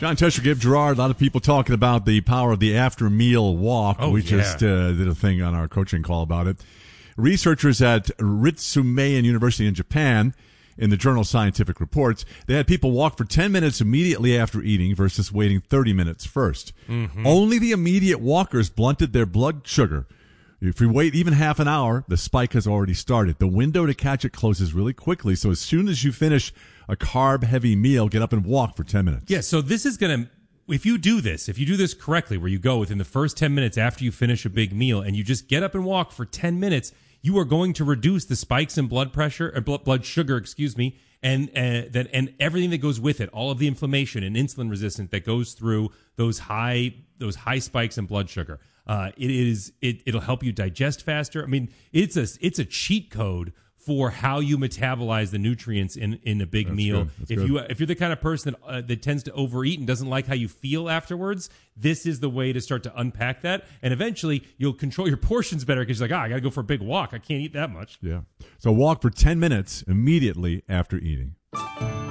John Tesher, Gabe Gerard, a lot of people talking about the power of the after-meal walk. We just did a thing on our coaching call about it. Researchers at Ritsumeikan University in Japan, in the journal Scientific Reports, they had people walk for 10 minutes immediately after eating versus waiting 30 minutes first. Mm-hmm. Only the immediate walkers blunted their blood sugar. If you wait even half an hour, the spike has already started. The window to catch it closes really quickly, so as soon as you finish a carb-heavy meal, get up and walk for 10 minutes. Yeah, so this is going to, if you do this correctly, where you go within the first 10 minutes after you finish a big meal and you just get up and walk for 10 minutes, you are going to reduce the spikes in blood pressure, or blood sugar, and everything that goes with it, all of the inflammation and insulin resistance that goes through those high spikes in blood sugar. It'll help you digest faster. I mean, it's a cheat code for how you metabolize the nutrients in a big meal. If you're the kind of person that tends to overeat and doesn't like how you feel afterwards, this is the way to start to unpack that. And eventually you'll control your portions better because you're like, I got to go for a big walk. I can't eat that much. Yeah. So walk for 10 minutes immediately after eating.